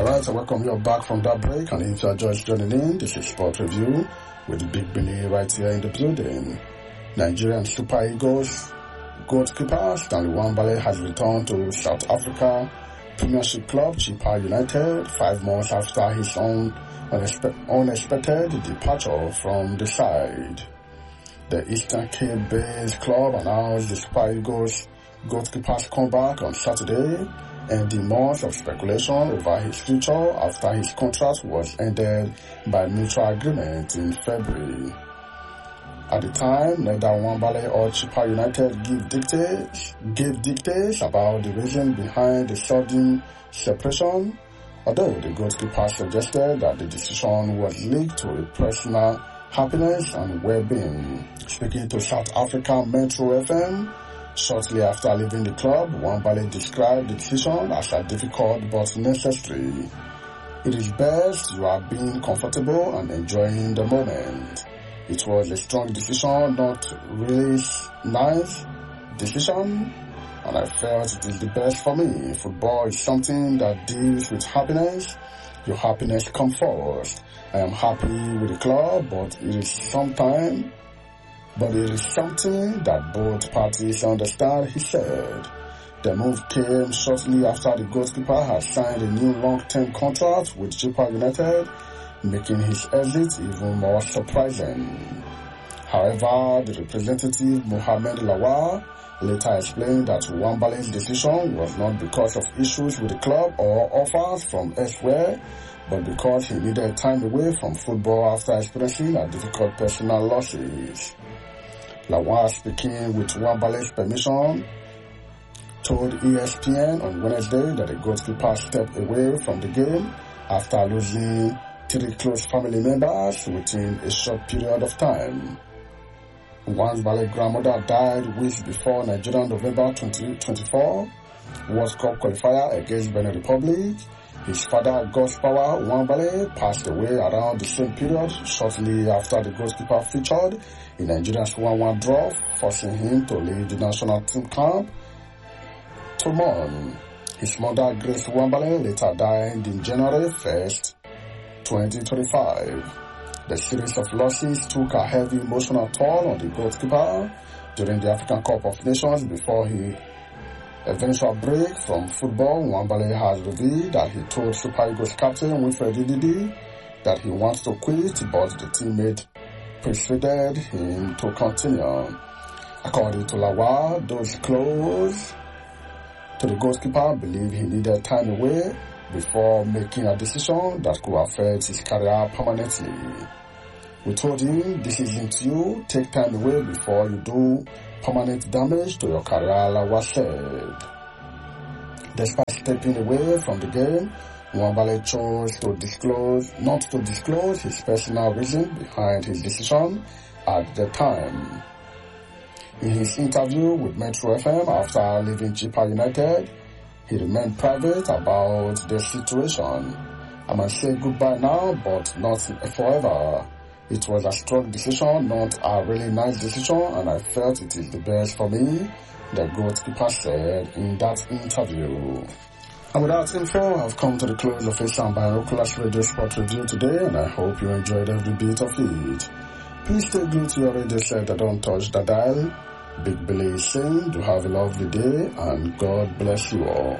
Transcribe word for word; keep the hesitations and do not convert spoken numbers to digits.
Alright, I welcome you back from that break, and if you are just joining in, this is Sport Review with Big Billy right here in the building. Nigerian Super Eagles goalkeeper Stanley Nwabali has returned to South Africa Premiership club Chippa United five months after his own unexpe- unexpected departure from the side. The Eastern Cape-based club announced the Super Eagles goalkeeper's comeback on Saturday, ending months of speculation over his future after his contract was ended by mutual agreement in February. At the time, neither Nwabali or Chippa United gave dictates, gave dictates about the reason behind the sudden separation, although the goalkeeper suggested that the decision was linked to a personal happiness and well-being. Speaking to South Africa Metro F M, shortly after leaving the club, Nwabali described the decision as a difficult but necessary. It is best you are being comfortable and enjoying the moment. It was a strong decision, not really nice decision, and I felt it is the best for me. Football is something that deals with happiness. Your happiness comes first. I am happy with the club, but it is sometime, but it is something that both parties understand, he said. The move came shortly after the goalkeeper had signed a new long-term contract with Chippa United, making his exit even more surprising. However, the representative Mohamed Lawal later explained that Nwabali's decision was not because of issues with the club or offers from elsewhere, but because he needed time away from football after experiencing a difficult personal losses. Lawal, speaking with Nwabali's permission, told E S P N on Wednesday that the goalkeeper stepped away from the game after losing three close family members within a short period of time. Nwabali's grandmother died weeks before Nigeria November twenty twenty-four World Cup qualifier against Benin Republic. His father, Godspower Nwabali, passed away around the same period, shortly after the goalkeeper featured in Nigeria's one one draw, forcing him to leave the national team camp to mourn. His mother, Grace Nwabali, later died on January first, twenty twenty-five. The series of losses took a heavy emotional toll on the goalkeeper during the African Cup of Nations before his eventual break from football. Nwabali has revealed that he told Super Eagles captain Wilfred Ndidi that he wants to quit, but the teammate persuaded him to continue. According to Lawal, those close to the goalkeeper believe he needed time away before making a decision that could affect his career permanently. We told him, this isn't you, take time away before you do permanent damage to your career, Lawal said. Despite stepping away from the game, Nwabali chose to disclose, not to disclose his personal reason behind his decision at the time. In his interview with Metro F M after leaving Chippa United, he remained private about the situation. I must say goodbye now, but not forever. It was a strong decision, not a really nice decision, and I felt it is the best for me, the goalkeeper said in that interview. And with that info, I've come to the close of a Binoculars Radio Sport Review today, and I hope you enjoyed every bit of it. Please stay glued to your radio set and don't touch the dial. Big Billy is saying, do have a lovely day, and God bless you all.